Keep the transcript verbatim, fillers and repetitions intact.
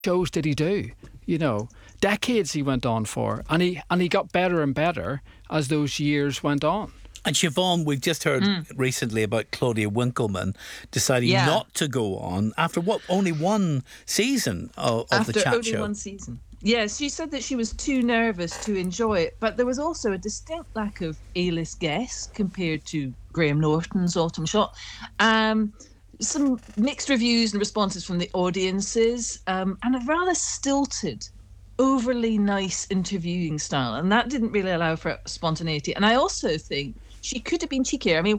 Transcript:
shows did he do? You know, decades he went on for, and he and he got better and better as those years went on. And Siobhan, we've just heard mm. recently about Claudia Winkleman deciding yeah. not to go on after what only one season of, of after the chat only show. One season. Yes, she said that she was too nervous to enjoy it, but there was also a distinct lack of A-list guests compared to Graham Norton's Autumn Shot. Um, some mixed reviews and responses from the audiences, um, and a rather stilted, overly nice interviewing style, and that didn't really allow for spontaneity. And I also think she could have been cheekier. I mean,